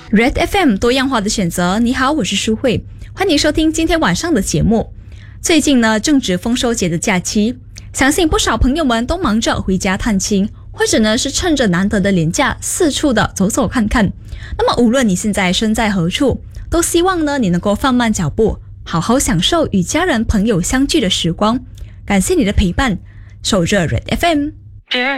Red FM 多样化的选择，你好，我是舒慧，欢迎收听今天晚上的节目。最近呢，正值丰收节的假期，相信不少朋友们都忙着回家探亲，或者呢是趁着难得的连假四处的走走看看。那么无论你现在身在何处，都希望呢你能够放慢脚步，好好享受与家人朋友相聚的时光。感谢你的陪伴，守着 Red FM。